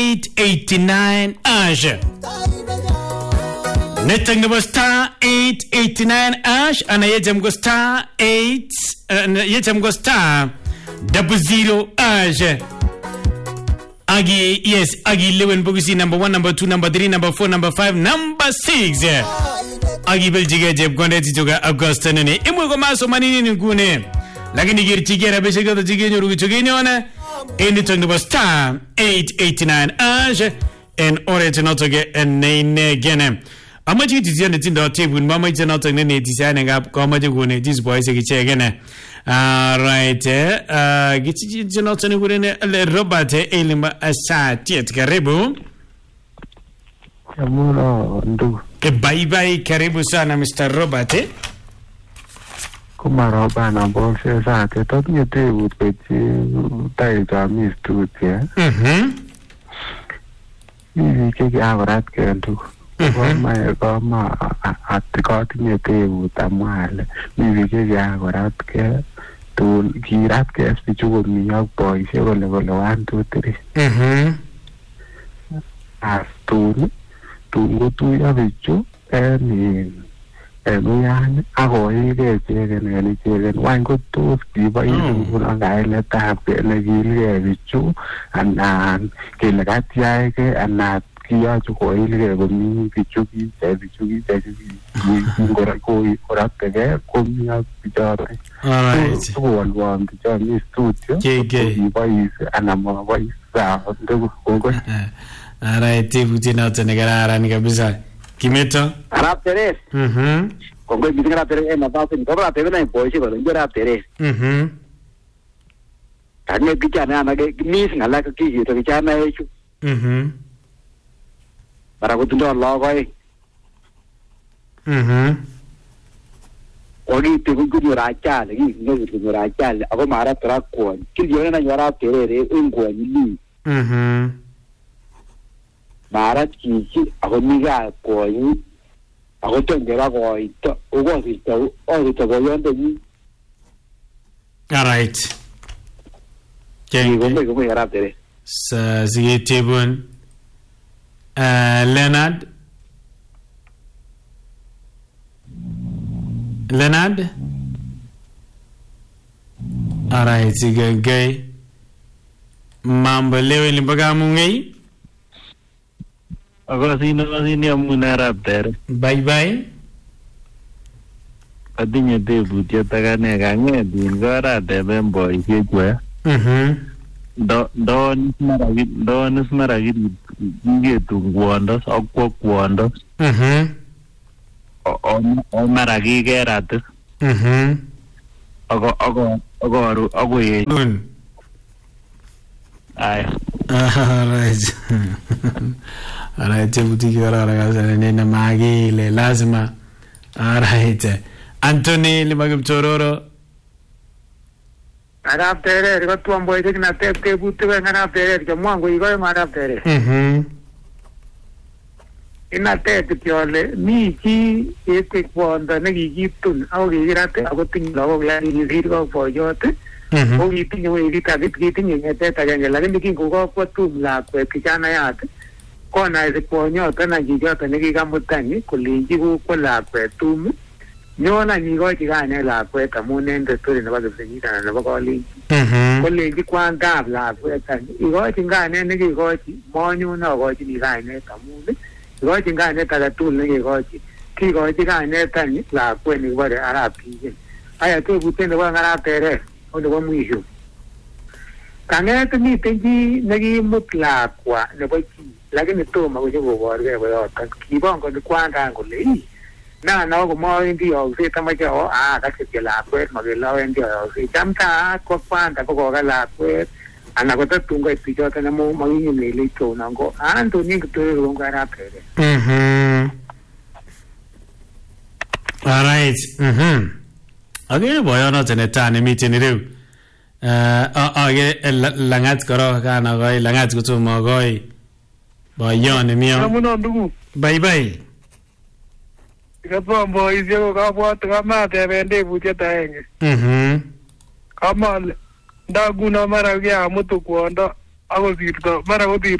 889 ash. Netang nebo star 889 ash. Ana yetem go star 8 yetem go star 00 ash. Agi, yes, Agi Lewen Bogusi number 1, number 2, number 3, number 4, number 5, number 6. Agi Belgiga Jeb Gondet Toga Augusta Nene. Imwe go maso manini ngune. Lakini girchigera beshega to chigenyo rugichogeni ona. Anything was star 889 ash and ore to get a name again. Amaji tiziane tindo table mama tinoto nene tisane ngap ko amaji gune this boy se giche again. Right, gichi tinoto ni gune Robert Elimba asati karibu. Amuro ndu. Bye bye, karibu sana Mr. Robert. Kuma roba na bolse zake tot nyete utpechi taita mistutia. Hivi kiki avarat kentu. Koma atikoti nyete utamwale. Hivi kiki avarat ke tu kirat ke spichugo miyak boy se gole 1 2 3. Astun tungu ya bichu eni Emuyan, ako hige chegen chegen wan ko tos kiba ilu ang gaile tape nagili bichu anan kilagatiay ke anat kiya ko ile gomi bichu ki ngora ko orapege komia bijaro. Alright. Wan bijaro ni studio. Kiba is anama wa isa ndo ko. Alright, tibutina tenegara ni kabisa. Kimeto Arab Teres. Kongo bitin Arab Teres na ba sin Arab Teres na boy si balo Arab Teres. Tanya kichana na ke mis ngala ka ki to kichana echu. Para ko tundo Allah koi. Ori te ko guru racha lagi no guru racha ako mara tra ko ki yone na Arab Teres ungo ni. Marat kiki ako miga ko yi ako tengera ko ito ugo sito o ito ko yonde ni. Alright. Ko Arab Teres. Sa sige tebun Leonard Alright, sige gay mambo leo limbaga mungai. Ako sino amuna Arab Teres. Bye bye. Adinye debutia tagane gange din gara de membo ikwe. Don maragid nge tungwandos akwa kwandos. O maragi gerat. Ako ye. Ay. Alright. Alright, buti kira raga nene magile lazima. Alright. Anthony limagum chororo. Arab Teres ko tuambo ite na te buti ko Arab Teres ko mwango igo Arab Teres. Ina te tiole mi ki ete kwanda negigitun au girate ako tinlo ya ni virgo foyote. O itinyo irita bitinyo ngete taganya lakini kingo ko tumla ko kijana yate. Kona ese ponyo tana gijote negigamutani kulinji ko la kwetumu nyona nigo kigane la kweta munende turi na bagesenyita na bakoli kulinji kwanga la kweta igo kingane negigo monyu na go kigane tamune igo kingane tagatul negigo kigo kigane tani la kweni bare arapi aya tu butende wa Arab Teres ondo wa mwisho kangete ni tenji negi mutla kwa nebo lakini toma kujibu borge boyota kibongo ni kwanga ngule na ko mo ndio usita majo kasi la kwet magelo ndio usitamta kwa kwanda ko la kwet ana ko tunga ipichota na mo mangi ni lito nango ando ni kutoro ngara pere. Alright. Again boyona tenetane meeting riu. Langat karo kana goi langat kutumo goi. Boyone mio. Bye bye. Kapo mbo izio kapo tukama tebende bucheta enge. Kama ndaguna mara ya mutu kuonda ako sirto mara ko